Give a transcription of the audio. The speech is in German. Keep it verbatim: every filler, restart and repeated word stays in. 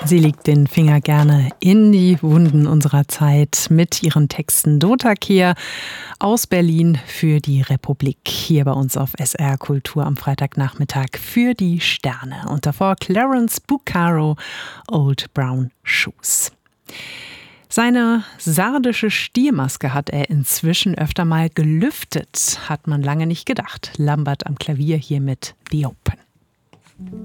Sie legt den Finger gerne in die Wunden unserer Zeit mit ihren Texten. Dota Kehr aus Berlin für die Republik, hier bei uns auf S R Kultur am Freitagnachmittag für die Sterne. Und davor Clarence Bucaro, Old Brown Shoes. Seine sardische Stiermaske hat er inzwischen öfter mal gelüftet. Hat man lange nicht gedacht. Lambert am Klavier hier mit The Open.